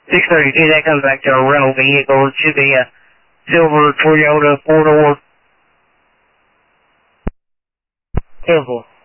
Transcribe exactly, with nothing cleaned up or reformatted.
six thirty-two, that comes back to a rental vehicle. It should be a silver Toyota four-door. ten four.